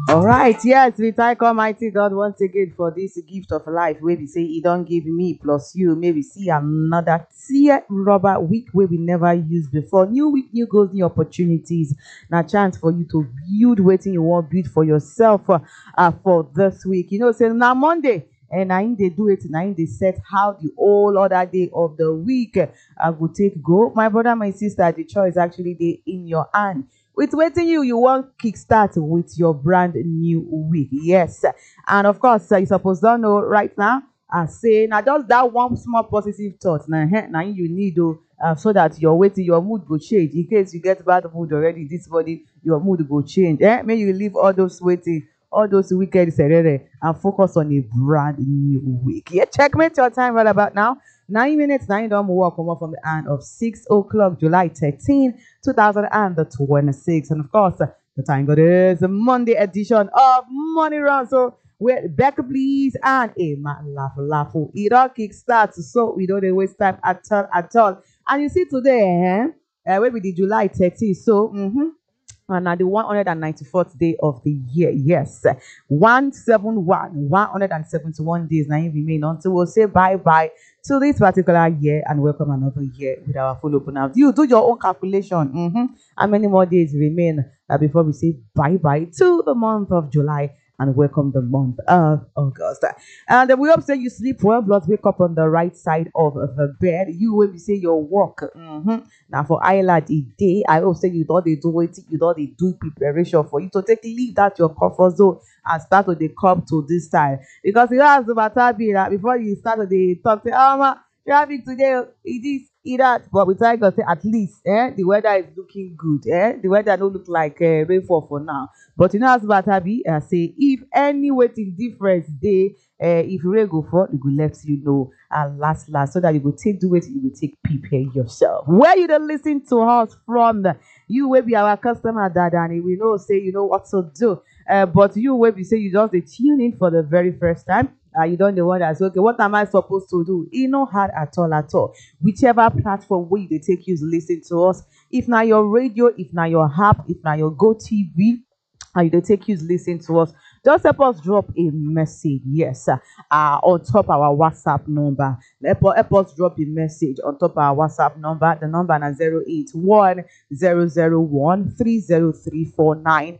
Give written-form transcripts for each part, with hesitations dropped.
All right, yes, we thank Almighty God once again for this gift of life where we say He don't give me plus you. Maybe see another tear rubber week where we never used before. New week, new goals, new opportunities. Now, chance for you to build waiting you want build for yourself for this week. You know, say now Monday. And I they do it, now they set how the whole other day of the week I will take go. My brother, my sister, the choice actually they in your hand. With waiting you want kickstart with your brand new week. Yes. And of course, you supposed to know right now, I say now just that one small positive thought now you need so that your mood will change. In case you get bad mood already, this body, your mood will change. May you leave all those waiting, all those wicked serere and focus on a brand new week. Yeah, checkmate your time right about now. 9 minutes, 9 don't walk come from the end of 6 o'clock, July 13, 2026. And of course, the time God is the Monday edition of Money Run. So with Becca, please, and a man laugh. It all kickstarts, so we don't waste time at all. And you see today, where we did July 13, so and now the 194th day of the year. Yes, 171 days now remain until we'll say bye-bye to this particular year and welcome another year with our full open house. You do your own calculation. How many more days remain before we say bye-bye to the month of July and welcome the month of August. And we hope say you sleep well, plus wake up on the right side of the bed. You will say your walk. Now for Ireland a day, I hope say you don't they do it, you don't they do preparation for you to leave that your comfort zone and start to they come to this time. Because you have the matter be that before you start to they talk to traffic today, it is that, but we try to say at least the weather is looking good. The weather don't look like rainfall for now. But you know as matter be say if any waiting difference day, if rain go fall, you go let you know last so that you will take do it, you will take prepare yourself. Where you don't listen to us from you will be our customer dad and we know say you know what to do. But you will be say you just tune in for the very first time. You don't the one that's okay. What am I supposed to do? It's not hard at all. Whichever platform where they take you to listen to us. If now your radio, if now your app, if now your Go TV, and they take you to listen to us. Just help us drop a message, yes, on top of our WhatsApp number. Help us drop a message on top of our WhatsApp number. The number is 081 001 30349.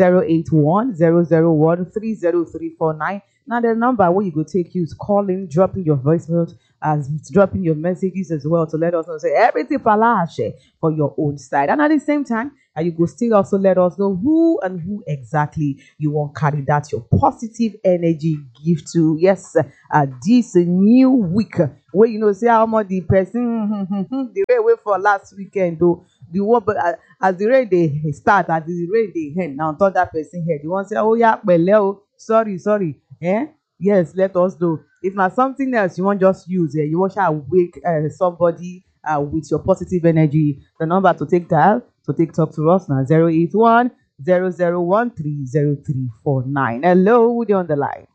081 001 30349. Now the number where you go take you is calling, dropping your voice note, as dropping your messages as well to let us know say everything palache for your own side. And at the same time, you go still also let us know who exactly you want carry that your positive energy give to. Yes, this new week where you know say how much the person the rain wait for last weekend though. The one but as the rain they start, as the rain they end now on top that person head. You want say oh yeah, well sorry. Yes, let us know. If not something else you want just use it, you want to wake somebody with your positive energy. The number to take dial to take talk to us now 081 001 30349. Hello, who on the line?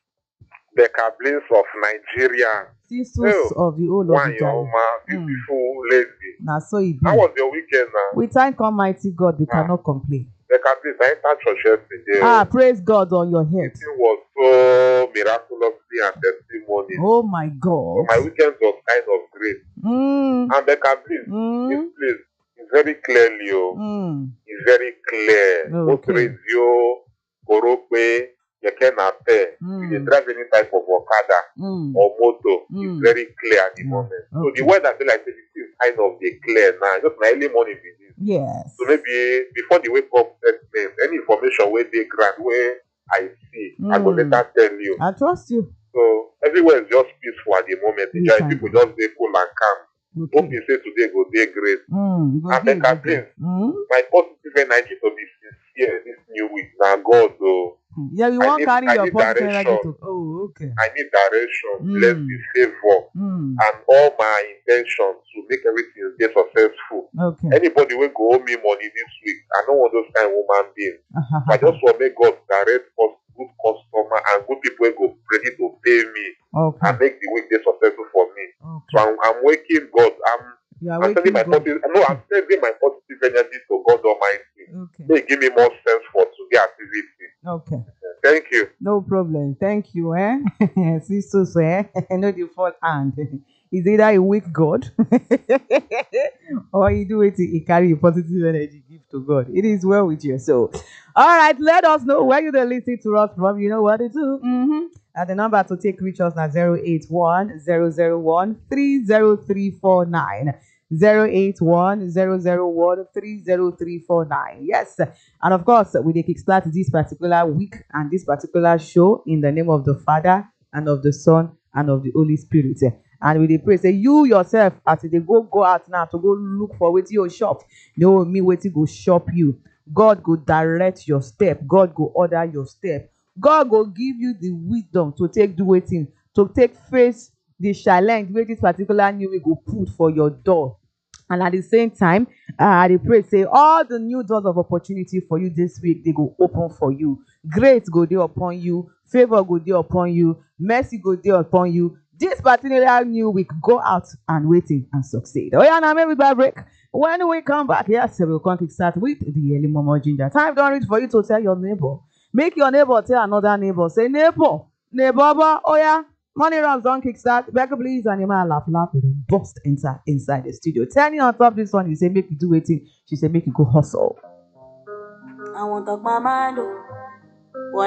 The Kablins of Nigeria. Sisters of the old of the beautiful lady. Now so it be. How was your weekend now? We thank Almighty God, we cannot complain. The Kablins, I entered church yesterday. Praise God on your head. It was so miraculously and testimony. Oh my God. So my weekend was kind of great. And the Kablins, this place is very clearly. It's very clear. Both radio, Korope, Yekenape, if you drive any type of Okada or moto, it's very clear at the moment. So the weather I feel like this is kind of clear now. Just my early morning visit. Yes. So maybe before the wake up statement, any information where they grant where I see, I go later tell you. I trust you. So everywhere is just peaceful at the moment. People just stay cool and calm. Hope you say today go day great. And then Kathleen, my positive energy to be sincere this new week. Now God though. Yeah, you want carry your positive energy to okay. I need direction, blessing, favor, and all my intentions to make everything get successful. Okay. Anybody will go owe me money this week. I don't want those kind of woman beings. I just want to make God direct us good customer and good people will go ready to pay me and make the week get successful for me. Okay. So I'm waking God. I'm sending my positive. No, I'm sending my positive energy to God Almighty. Okay. They give me more sense for today activity. Okay. Thank you. No problem. Thank you, Sister, I know the fourth hand. Is either a weak God or you do it, he carry a positive energy, give to God. It is well with your soul. All right, let us know where you're listening to us from. You know what to do. And the number to take reach us now 081 001 30349. 081 001 30349. Yes. And of course, we dey kickstart this particular week and this particular show in the name of the Father and of the Son and of the Holy Spirit. And we dey pray, say you yourself, as they go out now to go look for wetin you shop, no me wetin go shop you. God go direct your step. God go order your step. God go give you the wisdom to take do wetin, to take face the challenge wey this particular new week go put for your door. And at the same time, I dey pray, say all the new doors of opportunity for you this week, they go open for you. Grace go dey upon you. Favor go dey upon you. Mercy go dey upon you. This particular new week, go out and waiting and succeed. Oh yeah, now maybe by break. When we come back, yes, we'll start with the early Momo Ginger. Time don't reach for you to tell your neighbor. Make your neighbor tell another neighbor. Say, neighbor, oh yeah, money runs don't kickstart. Becca, please, and you might laugh, we don't bust inside the studio. Turning on top this one, you say, make you do waiting. She said, make you go hustle. I want to talk my mind.